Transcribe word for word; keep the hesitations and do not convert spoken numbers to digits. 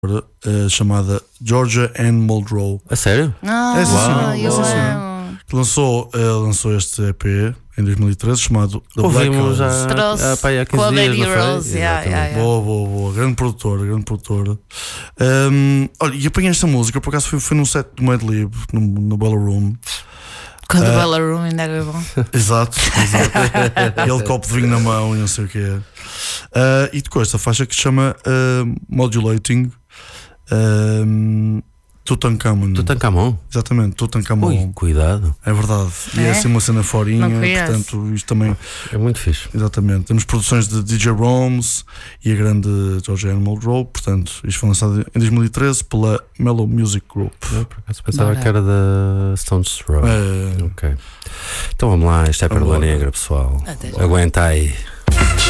uh, chamada Georgia Ann Muldrow. A sério? Ah, É, sim, uau, sim, eu sim, sim. amo. Que lançou, uh, lançou este E P em dois mil e treze chamado The Black Ouvimos Rose. já Trouxe há, pá, há com a quinze dias, Baby não foi? Rose, yeah, Exatamente. yeah, yeah. Boa, boa, boa, grande produtora, grande produtora. Um, olha, e apanhei esta música, por acaso foi, foi num set do Mad Lib, no, no Bella Room. Quando o Ah. Bella Room ainda era bom. Exato, exato. Ele copo de vinho na mão e não sei o que é. Uh, e depois esta faixa que se chama uh, Modulating um, Tutankhamon. Tutankhamon? Exatamente, Tutankhamon. Ui, cuidado. É verdade. E é É? assim uma cena forinha, Não conheço. portanto, isto também. É muito fixe. Exatamente. Temos produções de D J Roms e a grande Georgia Ann Muldrow. Portanto, isto foi lançado em dois mil e treze pela Mellow Music Group. Eu por acaso pensava Bora. que era da Stones Throw. É, Ok. Então vamos lá, isto é Pérola Vamos lá. Negra, pessoal. Até já. Aguenta aí.